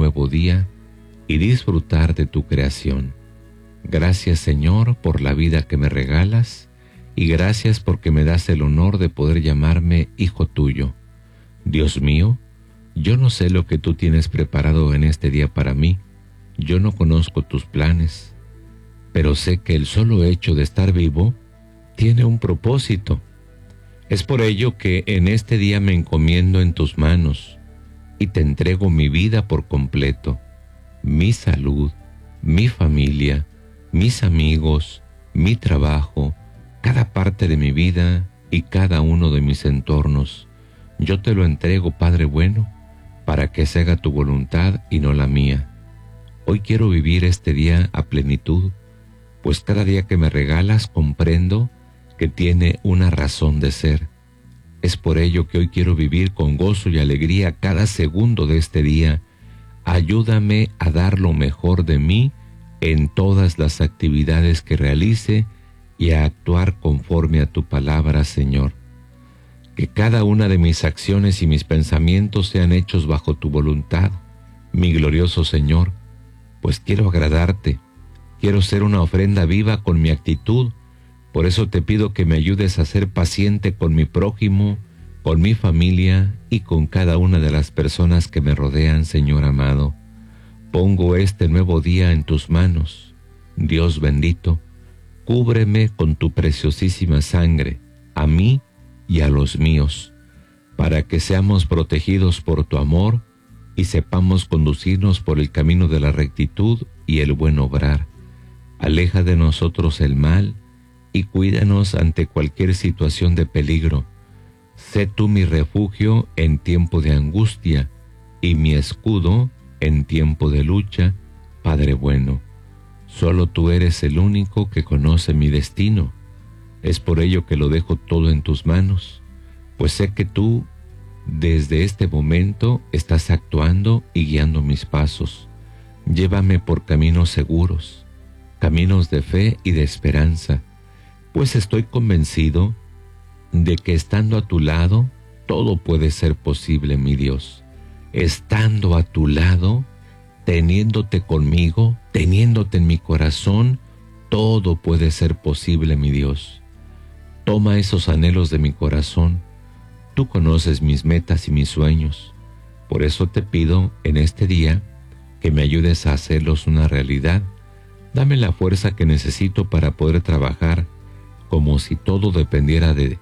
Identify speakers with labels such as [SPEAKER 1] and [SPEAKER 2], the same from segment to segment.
[SPEAKER 1] nuevo día y disfrutar de tu creación. Gracias, Señor, por la vida que me regalas y gracias porque me das el honor de poder llamarme hijo tuyo. Dios mío, yo no sé lo que tú tienes preparado en este día para mí. Yo no conozco tus planes, pero sé que el solo hecho de estar vivo tiene un propósito. Es por ello que en este día me encomiendo en tus manos y te entrego mi vida por completo, mi salud, mi familia, mis amigos, mi trabajo, cada parte de mi vida y cada uno de mis entornos. Yo te lo entrego, Padre bueno, para que se haga tu voluntad y no la mía. Hoy quiero vivir este día a plenitud, pues cada día que me regalas comprendo que tiene una razón de ser. Es por ello que hoy quiero vivir con gozo y alegría cada segundo de este día. Ayúdame a dar lo mejor de mí en todas las actividades que realice y a actuar conforme a tu palabra, Señor. Que cada una de mis acciones y mis pensamientos sean hechos bajo tu voluntad, mi glorioso Señor, pues quiero agradarte, quiero ser una ofrenda viva con mi actitud. Por eso te pido que me ayudes a ser paciente con mi prójimo, con mi familia y con cada una de las personas que me rodean, Señor amado. Pongo este nuevo día en tus manos. Dios bendito, cúbreme con tu preciosísima sangre, a mí y a los míos, para que seamos protegidos por tu amor y sepamos conducirnos por el camino de la rectitud y el buen obrar. Aleja de nosotros el mal y cuídanos ante cualquier situación de peligro. Sé tú mi refugio en tiempo de angustia y mi escudo en tiempo de lucha, Padre bueno. Solo tú eres el único que conoce mi destino. Es por ello que lo dejo todo en tus manos, pues sé que tú desde este momento estás actuando y guiando mis pasos. Llévame por caminos seguros, caminos de fe y de esperanza, pues estoy convencido de que estando a tu lado, todo puede ser posible, mi Dios. Estando a tu lado, teniéndote conmigo, teniéndote en mi corazón, todo puede ser posible, mi Dios. Toma esos anhelos de mi corazón. Tú conoces mis metas y mis sueños. Por eso te pido en este día que me ayudes a hacerlos una realidad. Dame la fuerza que necesito para poder trabajar como si todo dependiera de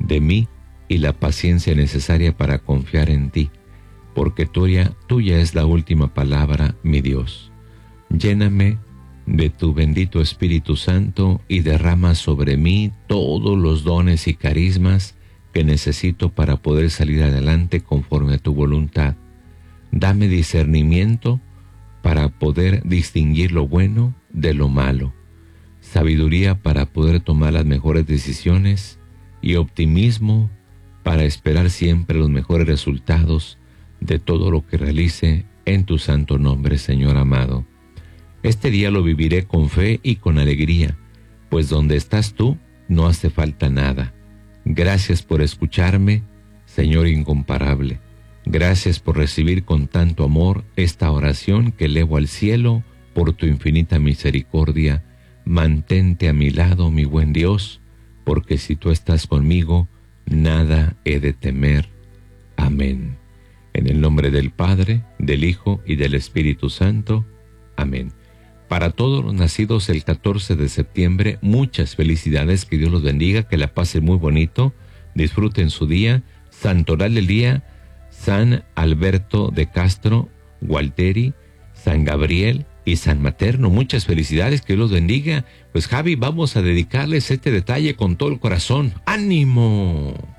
[SPEAKER 1] mí y la paciencia necesaria para confiar en ti, porque tuya es la última palabra, mi Dios. Lléname de tu bendito Espíritu Santo y derrama sobre mí todos los dones y carismas que necesito para poder salir adelante conforme a tu voluntad. Dame discernimiento para poder distinguir lo bueno de lo malo, sabiduría para poder tomar las mejores decisiones y optimismo para esperar siempre los mejores resultados de todo lo que realice en tu santo nombre, Señor amado. Este día lo viviré con fe y con alegría, pues donde estás tú no hace falta nada. Gracias por escucharme, Señor incomparable. Gracias por recibir con tanto amor esta oración que elevo al cielo por tu infinita misericordia. Mantente a mi lado, mi buen Dios, porque si tú estás conmigo, nada he de temer. Amén. En el nombre del Padre, del Hijo y del Espíritu Santo. Amén. Para todos los nacidos el 14 de septiembre, muchas felicidades, que Dios los bendiga, que la pasen muy bonito, disfruten su día. Santoral del día, San Alberto de Castro, Gualteri, San Gabriel y San Materno. Muchas felicidades, que Dios los bendiga. Pues Javi, vamos a dedicarles este detalle con todo el corazón. ¡Ánimo!